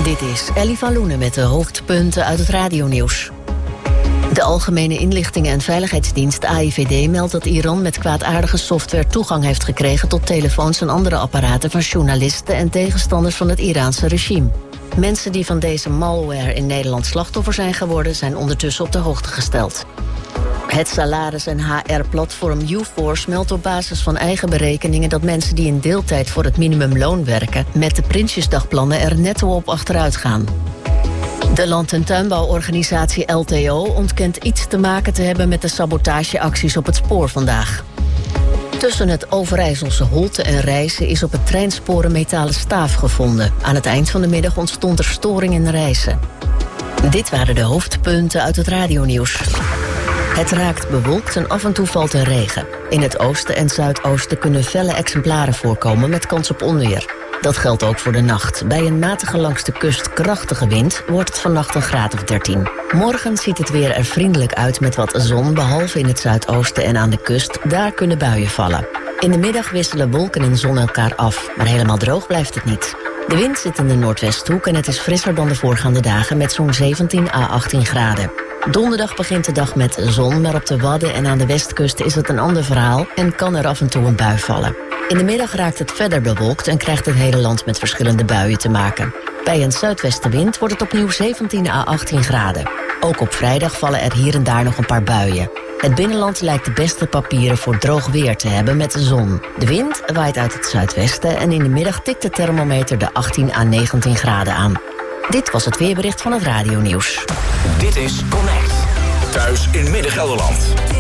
Dit is Ellie van Loenen met de hoofdpunten uit het radionieuws. De Algemene Inlichtingen en Veiligheidsdienst AIVD meldt dat Iran met kwaadaardige software toegang heeft gekregen tot telefoons en andere apparaten van journalisten en tegenstanders van het Iraanse regime. Mensen die van deze malware in Nederland slachtoffer zijn geworden, zijn ondertussen op de hoogte gesteld. Het salaris- en HR-platform UForce meldt op basis van eigen berekeningen dat mensen die in deeltijd voor het minimumloon werken met de Prinsjesdagplannen er netto op achteruit gaan. De land- en tuinbouworganisatie LTO ontkent iets te maken te hebben met de sabotageacties op het spoor vandaag. Tussen het Overijsselse Holte en Rijssen is op het treinspoor een metalen staaf gevonden. Aan het eind van de middag ontstond er storing in Rijssen. Dit waren de hoofdpunten uit het radionieuws. Het raakt bewolkt en af en toe valt er regen. In het oosten en zuidoosten kunnen felle exemplaren voorkomen met kans op onweer. Dat geldt ook voor de nacht. Bij een matige langs de kust krachtige wind wordt het vannacht een graad of 13. Morgen ziet het weer er vriendelijk uit met wat zon, behalve in het zuidoosten en aan de kust. Daar kunnen buien vallen. In de middag wisselen wolken en zon elkaar af, maar helemaal droog blijft het niet. De wind zit in de noordwesthoek en het is frisser dan de voorgaande dagen met zo'n 17 à 18 graden. Donderdag begint de dag met zon, maar op de Wadden en aan de westkust is het een ander verhaal en kan er af en toe een bui vallen. In de middag raakt het verder bewolkt en krijgt het hele land met verschillende buien te maken. Bij een zuidwestenwind wordt het opnieuw 17 à 18 graden. Ook op vrijdag vallen er hier en daar nog een paar buien. Het binnenland lijkt de beste papieren voor droog weer te hebben met de zon. De wind waait uit het zuidwesten en in de middag tikt de thermometer de 18 à 19 graden aan. Dit was het weerbericht van het radionieuws. Dit is Connect. Thuis in Midden-Gelderland.